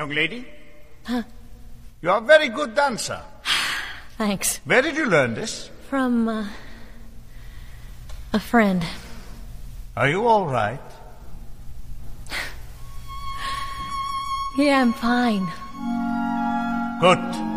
Young lady? Huh? You're a very good dancer. Thanks. Where did you learn this? From, a friend. Are you all right? Yeah, I'm fine. Good.